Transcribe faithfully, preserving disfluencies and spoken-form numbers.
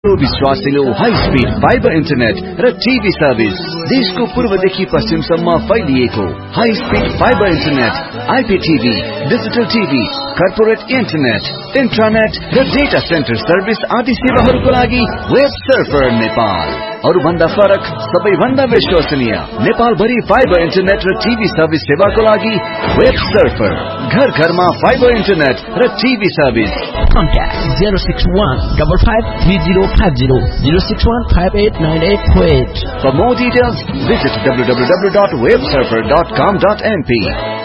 विश्वासिलो high speed fibre internet र TV service देशको पूर्वदेखि पश्चिमसम्म फैलिएको high speed fibre internet, आइपीटीभी, digital TV, corporate internet, इन्ट्रानेट र data centre service आदि सेवाहरूको लागि वेब सर्फर नेपाल। अरु भन्दा फरक, सबैभन्दा विश्वसनीय नेपाल भरि फाइबर इन्टरनेट र टिभी सर्भिस सेवाको लागि वेब सर्फर। घर घरमा फाइबर इन्टरनेट र TV service. Contact zero six one five five three zero five zero zero six one five eight nine eight four eight. For more details, visit w w w dot web surfer dot com dot m p.